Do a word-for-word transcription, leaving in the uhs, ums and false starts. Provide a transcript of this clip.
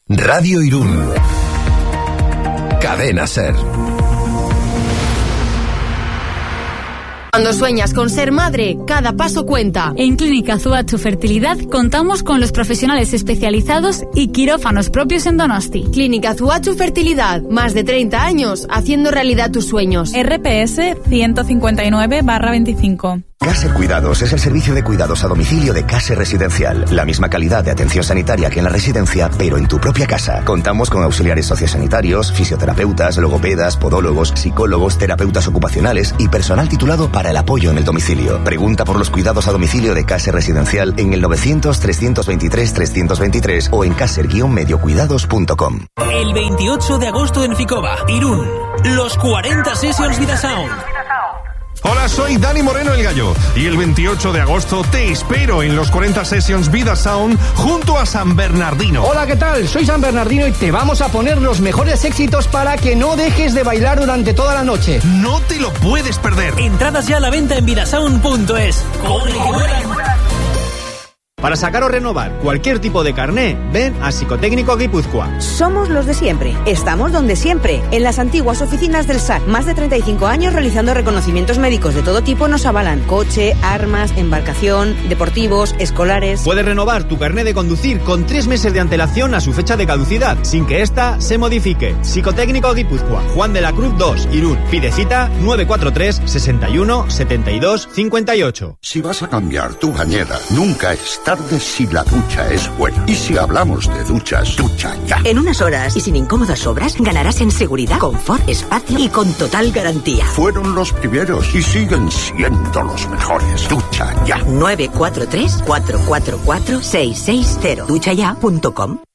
Radio Irún. Cadena Ser. Cuando sueñas con ser madre, cada paso cuenta. En Clínica Zuachu Fertilidad contamos con los profesionales especializados y quirófanos propios en Donosti. Clínica Zuachu Fertilidad, más de treinta años haciendo realidad tus sueños. R P S ciento cincuenta y nueve barra veinticinco. Caser Cuidados es el servicio de cuidados a domicilio de Caser Residencial. La misma calidad de atención sanitaria que en la residencia, pero en tu propia casa. Contamos con auxiliares sociosanitarios, fisioterapeutas, logopedas, podólogos, psicólogos, terapeutas ocupacionales y personal titulado para el apoyo en el domicilio. Pregunta por los cuidados a domicilio de Caser Residencial en el novecientos, trescientos veintitrés, trescientos veintitrés o en caser guion mediocuidados punto com. El veintiocho de agosto en Ficoba, Irún, los cuarenta Sessions Vida Sound. Hola, soy Dani Moreno el Gallo y el veintiocho de agosto te espero en los cuarenta Sessions Vida Sound junto a San Bernardino. Hola, ¿qué tal? Soy San Bernardino y te vamos a poner los mejores éxitos para que no dejes de bailar durante toda la noche. No te lo puedes perder. Entradas ya a la venta en vidasound punto es. ¡Corre que vuelan! Para sacar o renovar cualquier tipo de carné, ven a Psicotécnico Guipúzcoa. Somos los de siempre. Estamos donde siempre, en las antiguas oficinas del S A C. Más de treinta y cinco años realizando reconocimientos médicos de todo tipo nos avalan. Coche, armas, embarcación, deportivos, escolares. Puedes renovar tu carné de conducir con tres meses de antelación a su fecha de caducidad, sin que ésta se modifique. Psicotécnico Guipúzcoa, Juan de la Cruz dos, Irún. Pide cita nueve cuatro tres, sesenta y uno, setenta y dos, cincuenta y ocho. Si vas a cambiar tu bañera, nunca está tarde si la ducha es buena. Y si hablamos de duchas, ducha ya. En unas horas y sin incómodas sobras, ganarás en seguridad, confort, espacio y con total garantía. Fueron los primeros y siguen siendo los mejores. Ducha ya. nueve cuatro tres, cuatro cuatro cuatro, seis seis cero. ducha ya punto com.